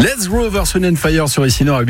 Let's Grow Version and Fire sur Ici Nord à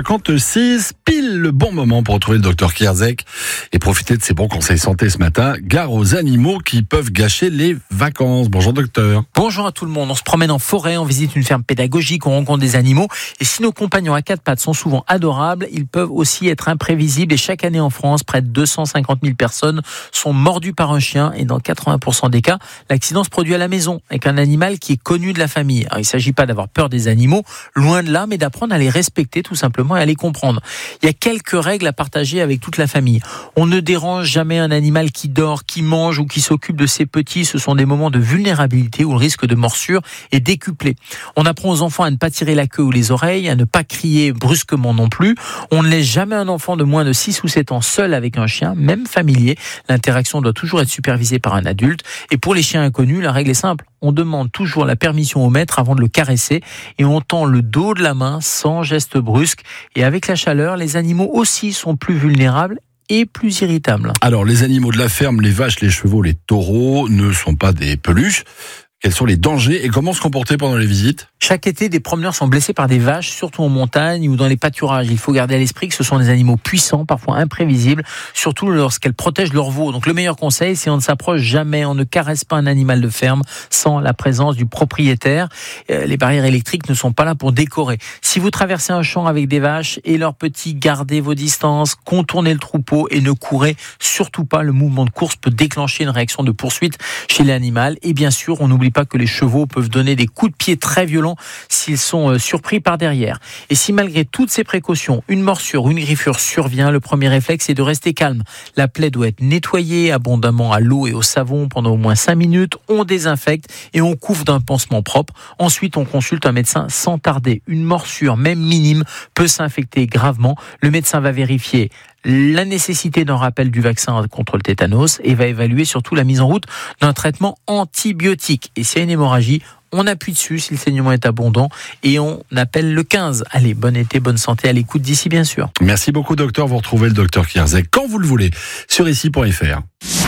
8h56. Pile le bon moment pour retrouver le docteur Kierzek et profiter de ses bons conseils santé ce matin. Gare aux animaux qui peuvent gâcher les vacances. Bonjour docteur. Bonjour à tout le monde. On se promène en forêt, on visite une ferme pédagogique, on rencontre des animaux. Et si nos compagnons à quatre pattes sont souvent adorables, ils peuvent aussi être imprévisibles. Et chaque année en France, près de 250 000 personnes sont mordues par un chien. Et dans 80% des cas, l'accident se produit à la maison avec un animal qui est connu de la famille. Alors, il ne s'agit pas d'avoir peur des animaux, loin de là, mais d'apprendre à les respecter tout simplement et à les comprendre. Il y a quelques règles à partager avec toute la famille. On ne dérange jamais un animal qui dort, qui mange ou qui s'occupe de ses petits. Ce sont des moments de vulnérabilité où le risque de morsure est décuplé. On apprend aux enfants à ne pas tirer la queue ou les oreilles, à ne pas crier brusquement non plus. On ne laisse jamais un enfant de moins de 6 ou 7 ans seul avec un chien, même familier. L'interaction doit toujours être supervisée par un adulte. Et pour les chiens inconnus, la règle est simple. On demande toujours la permission au maître avant de le caresser et on tend le dos de la main sans geste brusque. Et avec la chaleur, les animaux aussi sont plus vulnérables et plus irritables. Alors, les animaux de la ferme, les vaches, les chevaux, les taureaux ne sont pas des peluches. Quels sont les dangers et comment se comporter pendant les visites ? Chaque été, des promeneurs sont blessés par des vaches, surtout en montagne ou dans les pâturages. Il faut garder à l'esprit que ce sont des animaux puissants, parfois imprévisibles, surtout lorsqu'elles protègent leurs veaux. Donc le meilleur conseil, c'est on ne s'approche jamais, on ne caresse pas un animal de ferme sans la présence du propriétaire. Les barrières électriques ne sont pas là pour décorer. Si vous traversez un champ avec des vaches et leurs petits, gardez vos distances, contournez le troupeau et ne courez surtout pas. Le mouvement de course peut déclencher une réaction de poursuite chez l'animal. Et bien sûr, on n'oublie pas que les chevaux peuvent donner des coups de pied très violents s'ils sont surpris par derrière. Et si malgré toutes ces précautions, une morsure ou une griffure survient, le premier réflexe est de rester calme. La plaie doit être nettoyée abondamment à l'eau et au savon pendant au moins 5 minutes. On désinfecte et on couvre d'un pansement propre. Ensuite, on consulte un médecin sans tarder. Une morsure, même minime, peut s'infecter gravement. Le médecin va vérifier la nécessité d'un rappel du vaccin contre le tétanos et va évaluer surtout la mise en route d'un traitement antibiotique. Et s'il y a une hémorragie, on appuie dessus si le saignement est abondant et on appelle le 15. Allez, bon été, bonne santé, à l'écoute d'ici bien sûr. Merci beaucoup docteur, vous retrouvez le docteur Kierzek quand vous le voulez sur ici.fr.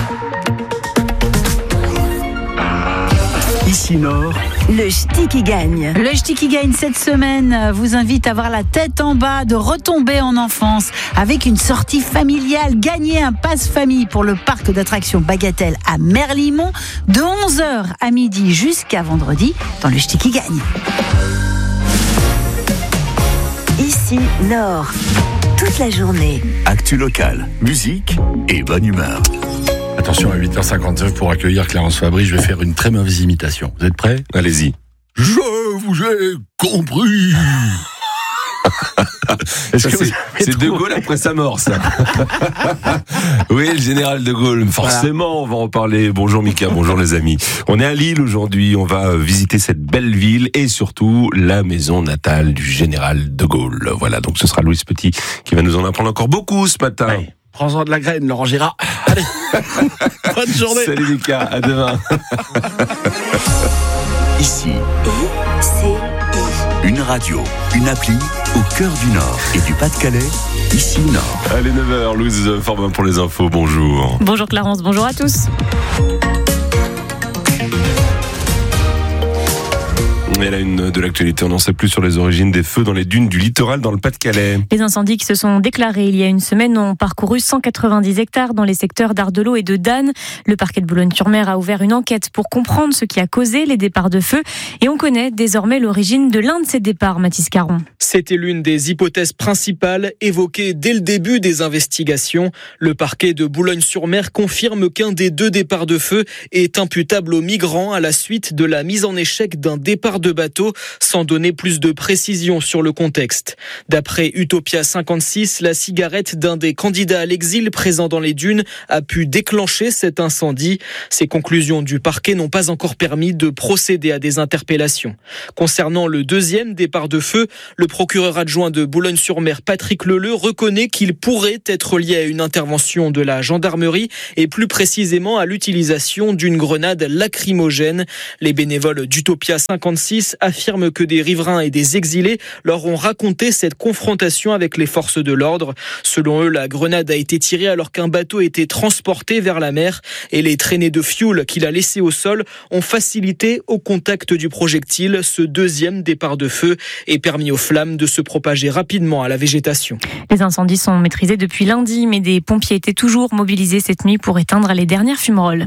Ici Nord. Le ch'ti qui gagne. Le ch'ti qui gagne cette semaine vous invite à avoir la tête en bas, de retomber en enfance avec une sortie familiale. Gagnez un passe-famille pour le parc d'attractions Bagatelle à Merlimont de 11h à midi jusqu'à vendredi dans le ch'ti qui gagne. Ici Nord. Toute la journée. Actu locale, musique et bonne humeur. Attention, à 8h59 pour accueillir Clarence Fabry, je vais faire une très mauvaise imitation. Vous êtes prêts ? Allez-y. Je vous ai compris. C'est De Gaulle après sa mort, ça. Oui, le général De Gaulle, forcément, on va en parler. Bonjour Mika, bonjour les amis. On est à Lille aujourd'hui, on va visiter cette belle ville et surtout la maison natale du général De Gaulle. Voilà, donc ce sera Louise Petit qui va nous en apprendre encore beaucoup ce matin. Ouais. Prends-en de la graine, Laurent Gérard. Allez, bonne journée. Salut Mika, à demain. Ici, une radio, une appli au cœur du Nord et du Pas-de-Calais. Ici Nord. Allez, 9h, Louise Forbin pour les infos, bonjour. Bonjour Clarence, bonjour à tous. Et la une de l'actualité, on n'en sait plus sur les origines des feux dans les dunes du littoral dans le Pas-de-Calais. Les incendies qui se sont déclarés il y a une semaine ont parcouru 190 hectares dans les secteurs d'Ardelot et de Danne. Le parquet de Boulogne-sur-Mer a ouvert une enquête pour comprendre ce qui a causé les départs de feu. Et on connaît désormais l'origine de l'un de ces départs, Mathis Caron. C'était l'une des hypothèses principales évoquées dès le début des investigations. Le parquet de Boulogne-sur-Mer confirme qu'un des 2 départs de feu est imputable aux migrants à la suite de la mise en échec d'un départ de bateau, sans donner plus de précision sur le contexte. D'après Utopia 56, la cigarette d'un des candidats à l'exil présents dans les dunes a pu déclencher cet incendie. Ces conclusions du parquet n'ont pas encore permis de procéder à des interpellations. Concernant le 2e départ de feu, le procureur adjoint de Boulogne-sur-Mer, Patrick Leleu, reconnaît qu'il pourrait être lié à une intervention de la gendarmerie et plus précisément à l'utilisation d'une grenade lacrymogène. Les bénévoles d'Utopia 56 justice affirme que des riverains et des exilés leur ont raconté cette confrontation avec les forces de l'ordre. Selon eux, la grenade a été tirée alors qu'un bateau était transporté vers la mer et les traînées de fioul qu'il a laissées au sol ont facilité au contact du projectile ce deuxième départ de feu et permis aux flammes de se propager rapidement à la végétation. Les incendies sont maîtrisés depuis lundi, mais des pompiers étaient toujours mobilisés cette nuit pour éteindre les dernières fumerolles.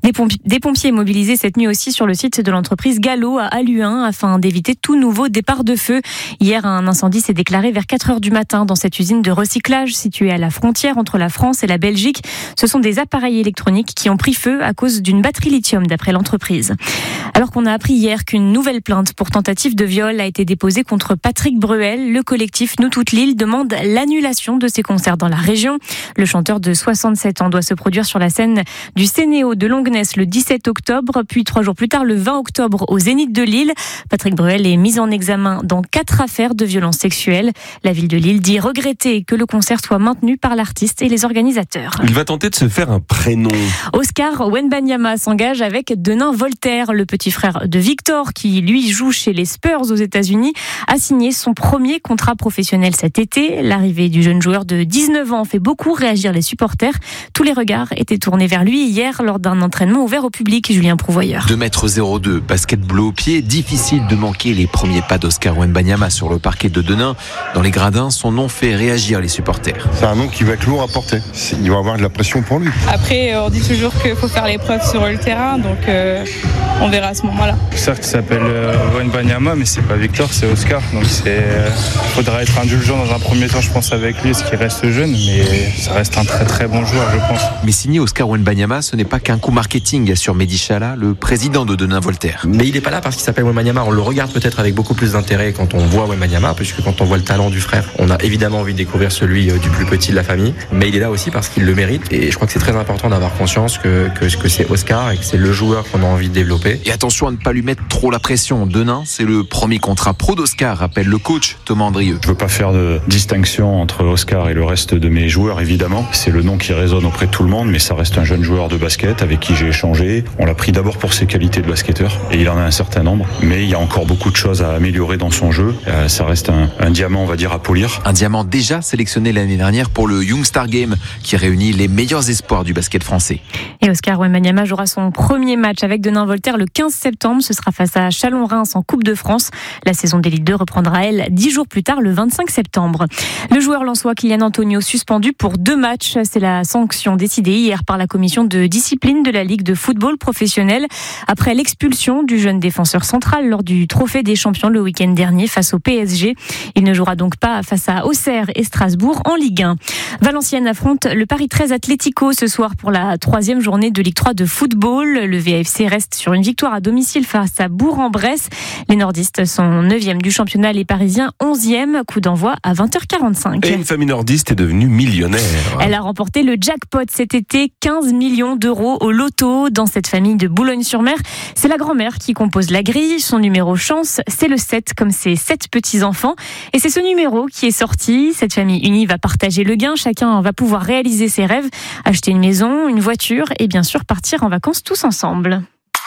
Des pompiers mobilisés cette nuit aussi sur le site de l'entreprise Gallo à Halluin afin d'éviter tout nouveau départ de feu. Hier, un incendie s'est déclaré vers 4h du matin dans cette usine de recyclage située à la frontière entre la France et la Belgique. Ce sont des appareils électroniques qui ont pris feu à cause d'une batterie lithium d'après l'entreprise. Alors qu'on a appris hier qu'une nouvelle plainte pour tentative de viol a été déposée contre Patrick Bruel, le collectif Nous Toute Lille demande l'annulation de ses concerts dans la région. Le chanteur de 67 ans doit se produire sur la scène du Cénéo de Longness le 17 octobre, puis 3 jours plus tard, le 20 octobre, au Zénith de Lille. Patrick Bruel est mis en examen dans 4 affaires de violences sexuelles. La ville de Lille dit regretter que le concert soit maintenu par l'artiste et les organisateurs. Il va tenter de se faire un prénom. Oscar Wembanyama s'engage avec Denain Voltaire, le petit frère de Victor, qui lui joue chez les Spurs aux États-Unis, a signé son premier contrat professionnel cet été. L'arrivée du jeune joueur de 19 ans fait beaucoup réagir les supporters. Tous les regards étaient tournés vers lui hier lors d'un entraînement ouvert au public. Julien Prouvoyeur. 2,02 m, basket bleu au pied, difficile de manquer les premiers pas d'Oscar Wembanyama sur le parquet de Denain. Dans les gradins, son nom fait réagir les supporters. C'est un nom qui va être lourd à porter. Il va avoir de la pression pour lui. Après, on dit toujours qu'il faut faire l'épreuve sur le terrain, donc on verra à ce moment-là. Certes, il s'appelle Wembanyama, mais c'est pas Victor, c'est Oscar. Donc faudra être indulgent dans un premier temps, je pense, avec lui, parce qu'il reste jeune, mais ça reste un très très bon joueur, je pense. Mais signer Oscar Wembanyama, ce n'est pas qu'un coup marketing, assure Mehdi Chala, le président de Denain Voltaire. Mais il n'est pas là parce qu'il s'appelle Wembanyama. On le regarde peut-être avec beaucoup plus d'intérêt quand on voit Wembanyama, puisque quand on voit le talent du frère, on a évidemment envie de découvrir celui du plus petit de la famille. Mais il est là aussi parce qu'il le mérite. Et je crois que c'est très important d'avoir conscience que c'est Oscar et que c'est le joueur qu'on a envie de développer. Et attention à ne pas lui mettre trop la pression. Denain, c'est le premier contrat pro d'Oscar, rappelle le coach Thomas Andrieux. Je veux pas faire de distinction entre Oscar et le reste de mes joueurs, évidemment. C'est le nom qui résonne auprès de tout le monde, mais ça reste un jeune joueur de basket avec qui j'ai échangé. On l'a pris d'abord pour ses qualités de basketteur, et il en a un certain nombre, mais il y a encore beaucoup de choses à améliorer dans son jeu. Ça reste un diamant, on va dire, à polir. Un diamant déjà sélectionné l'année dernière pour le Young Star Game, qui réunit les meilleurs espoirs du basket français. Et Oscar Wembanyama jouera son premier match avec Denain Voltaire le 15 septembre. Ce sera face à Chalon-Reims en Coupe de France. La saison d'élite 2 reprendra, elle, 10 jours plus tard, le 25 septembre. Le joueur lensois Kylian Antonio suspendu pour 2 matchs. C'est la sanction décidée hier par la commission de discipline de la Ligue de football professionnel après l'expulsion du jeune défenseur central lors du Trophée des champions le week-end dernier face au PSG. Il ne jouera donc pas face à Auxerre et Strasbourg en Ligue 1. Valenciennes affronte le Paris 13 Atlético ce soir pour la 3e journée de Ligue 3 de football. Le VAFC reste sur une victoire à domicile face à Bourg-en-Bresse. Les nordistes sont 9e du championnat, les Parisiens 11e. Coup d'envoi à 20h45. Et une famille nordiste est devenue millionnaire. Elle a remporté le jackpot cet été, 15 millions d'euros au loto. Dans cette famille de Boulogne-sur-Mer, c'est la grand-mère qui compose la grille. Son numéro chance, c'est le 7, comme ses 7 petits-enfants. Et c'est ce numéro qui est sorti. Cette famille unie va partager le gain. Chacun va pouvoir réaliser ses rêves, acheter une maison, une voiture et bien sûr partir en vacances tous ensemble.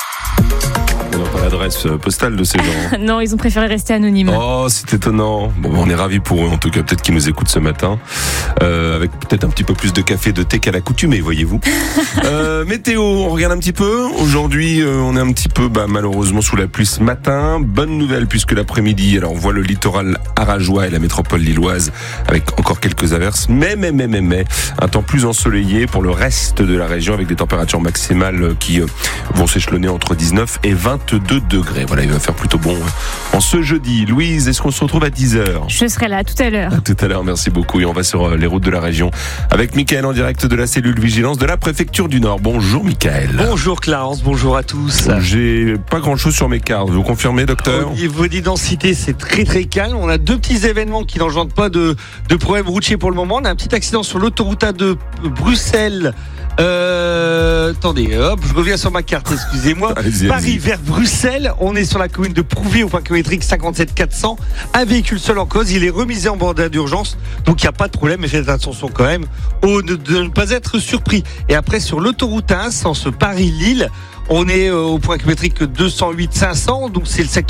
On n'a pas l'adresse postale de ces gens. Non, ils ont préféré rester anonymes. Oh, c'est étonnant. Bon, on est ravis pour eux, en tout cas. Peut-être qu'ils nous écoutent ce matin. Avec peut-être un petit peu plus de café, de thé qu'à l'accoutumée, voyez-vous. Météo, on regarde un petit peu. Aujourd'hui, on est un petit peu, malheureusement, sous la pluie ce matin. Bonne nouvelle, puisque l'après-midi, alors on voit le littoral arageois et la métropole lilloise, avec encore quelques averses. Mais, un temps plus ensoleillé pour le reste de la région, avec des températures maximales qui vont s'échelonner entre 19 et 22 degrés. Voilà, il va faire plutôt bon en ce jeudi. Louise, est-ce qu'on se retrouve à 10h ? Je serai là tout à l'heure. À tout à l'heure, merci beaucoup. Et on va sur les routes de la région avec Mickaël en direct de la cellule vigilance de la préfecture du Nord. Bonjour Mickaël. Bonjour Clarence, bonjour à tous. J'ai pas grand-chose sur mes cartes. Vous confirmez, docteur ? Au niveau d'identité, c'est très très calme. On a 2 petits événements qui n'engendrent pas de problème routier pour le moment. On a un petit accident sur l'autoroute A2 Bruxelles. Attendez, hop, je reviens sur ma carte, excusez-moi. Paris vers Bruxelles, on est sur la commune de Prouvé au point kilométrique 57 400. Un véhicule seul en cause, il est remisé en bordure d'urgence, donc il n'y a pas de problème, mais faites attention quand même de ne pas être surpris. Et après sur l'autoroute 1, sens Paris-Lille, on est au point kilométrique 208 500, donc c'est le secteur